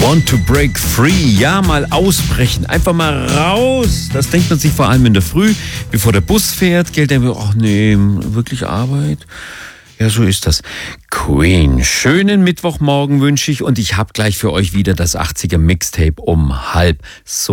Want to break free. Ja, mal ausbrechen. Einfach mal raus. Das denkt man sich vor allem in der Früh, bevor der Bus fährt. Gell, denkt man, ach nee, wirklich Arbeit? Ja, so ist das. Queen, schönen Mittwochmorgen wünsche ich und ich habe gleich für euch wieder das 80er Mixtape um halb. So